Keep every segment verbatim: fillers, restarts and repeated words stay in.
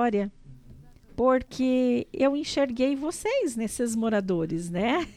história porque eu enxerguei vocês nesses moradores, né?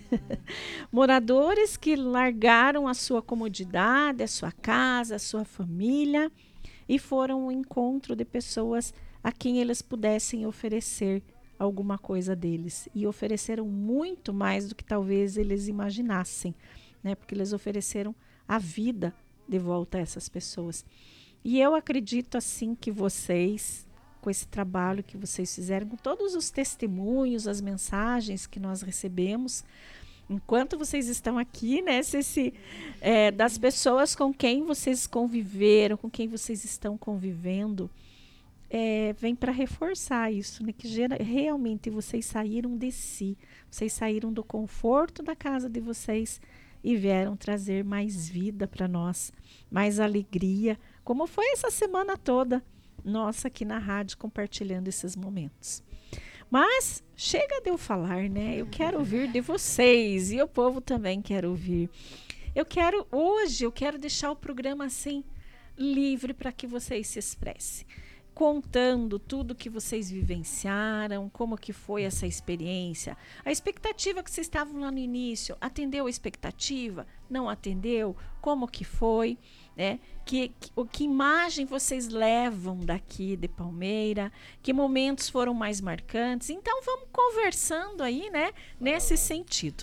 Moradores que largaram a sua comodidade, a sua casa, a sua família e foram ao encontro de pessoas a quem eles pudessem oferecer alguma coisa deles. E ofereceram muito mais do que talvez eles imaginassem, né? Porque eles ofereceram a vida de volta a essas pessoas. E eu acredito assim que vocês, com esse trabalho que vocês fizeram, com todos os testemunhos, as mensagens que nós recebemos, enquanto vocês estão aqui, né, se, se, é, das pessoas com quem vocês conviveram, com quem vocês estão convivendo, é, vem para reforçar isso, né, que gera, realmente vocês saíram de si, vocês saíram do conforto da casa de vocês e vieram trazer mais vida para nós, mais alegria, como foi essa semana toda, nossa, aqui na rádio, compartilhando esses momentos. Mas chega de eu falar, né? Eu quero ouvir de vocês e o povo também quer ouvir. Eu quero, hoje, eu quero deixar o programa assim, livre para que vocês se expressem. Contando tudo que vocês vivenciaram, como que foi essa experiência. A expectativa que vocês estavam lá no início, atendeu a expectativa? Não atendeu? Como que foi? Né? Que, que, que imagem vocês levam daqui de Palmeira? Que momentos foram mais marcantes? Então, vamos conversando aí, né? Nesse sentido.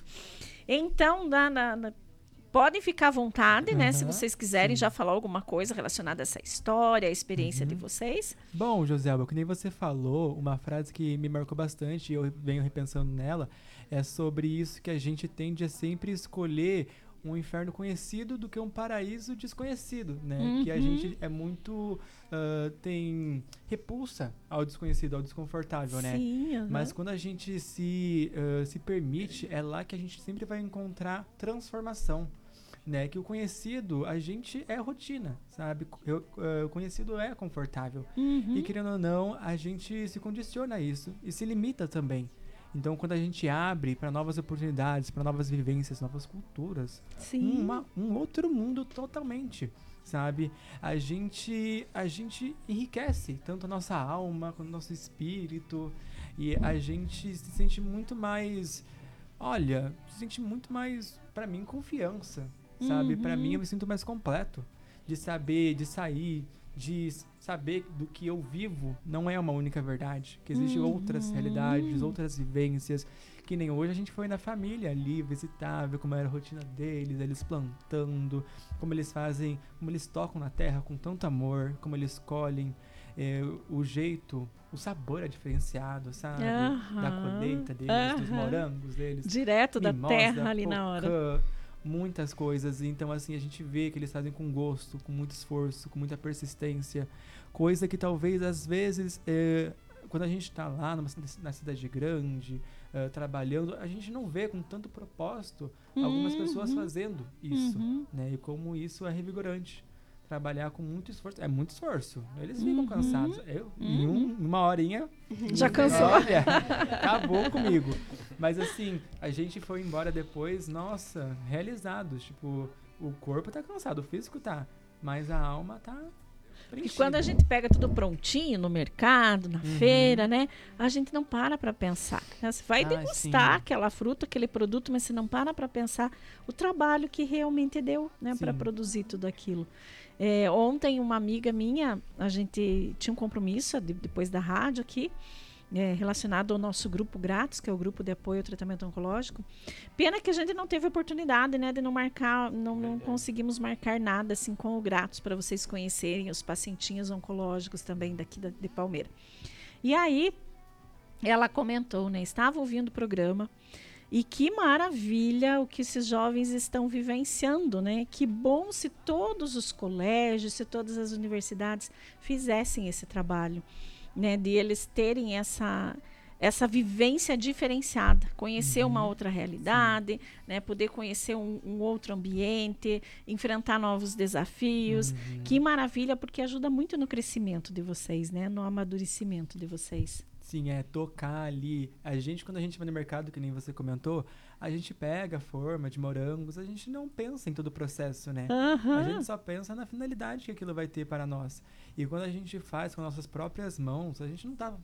Então, na, na, na, podem ficar à vontade, uhum, né? Se vocês quiserem sim. já falar alguma coisa relacionada a essa história, a experiência uhum. de vocês. Bom, Joselba, que nem você falou, uma frase que me marcou bastante e eu venho repensando nela, é sobre isso que a gente tende a sempre escolher um inferno conhecido do que um paraíso desconhecido, né? Uhum. Que a gente é muito... Uh, tem repulsa ao desconhecido, ao desconfortável, né? Sim, uhum. Mas quando a gente se, uh, se permite, é lá que a gente sempre vai encontrar transformação, né? Que o conhecido, a gente é rotina, sabe? Eu, uh, o conhecido é confortável. Uhum. E querendo ou não, a gente se condiciona a isso e se limita também. Então, quando a gente abre para novas oportunidades, para novas vivências, novas culturas, uma, um outro mundo totalmente, sabe? A gente, a gente enriquece tanto a nossa alma quanto o nosso espírito e a gente se sente muito mais, olha, se sente muito mais, para mim, confiança, sabe? Uhum. Para mim, eu me sinto mais completo de saber, de sair, de saber do que eu vivo não é uma única verdade, que existem uhum. outras realidades, outras vivências, que nem hoje a gente foi na família ali visitar, ver como era a rotina deles, eles plantando, como eles fazem, como eles tocam na terra com tanto amor, como eles colhem, é, o jeito, o sabor é diferenciado, sabe? Uhum. Da colheita deles, uhum. dos morangos deles. Direto mimosa, da terra ali pocã, na hora. Muitas coisas, então assim, a gente vê que eles fazem com gosto, com muito esforço, com muita persistência, coisa que talvez às vezes, é, quando a gente está lá numa, na cidade grande, é, trabalhando, a gente não vê com tanto propósito uhum, algumas pessoas uhum, fazendo isso, uhum. né, e como isso é revigorante. Trabalhar com muito esforço. É muito esforço. Eles ficam uhum. cansados. Eu, uhum. em um, uma horinha... Já cansou. Olha, acabou comigo. Mas assim, a gente foi embora depois, nossa, realizados. Tipo, o corpo tá cansado, o físico tá. Mas a alma tá preenchida. E quando a gente pega tudo prontinho no mercado, na uhum. feira, né? A gente não para para pensar. Você vai ah, degustar sim. aquela fruta, aquele produto, mas você não para para pensar o trabalho que realmente deu, né? Para produzir tudo aquilo. É, ontem uma amiga minha, a gente tinha um compromisso de, depois da rádio aqui, é, relacionado ao nosso grupo Gratos, que é o grupo de apoio ao tratamento oncológico. Pena que a gente não teve oportunidade, né, de não marcar, não, não conseguimos marcar nada assim com o Gratos para vocês conhecerem os pacientinhos oncológicos também daqui da, de Palmeira. E aí ela comentou, né, estava ouvindo o programa. E que maravilha o que esses jovens estão vivenciando, né? Que bom se todos os colégios, se todas as universidades fizessem esse trabalho, né? De eles terem essa, essa vivência diferenciada, conhecer uhum. uma outra realidade, né? Poder conhecer um, um outro ambiente, enfrentar novos desafios. Uhum. Que maravilha, porque ajuda muito no crescimento de vocês, né? No amadurecimento de vocês. Sim, é tocar ali. A gente, quando a gente vai no mercado, que nem você comentou, a gente pega a forma de morangos, a gente não pensa em todo o processo, né? Uhum. A gente só pensa na finalidade que aquilo vai ter para nós. E quando a gente faz com nossas próprias mãos, a gente não tá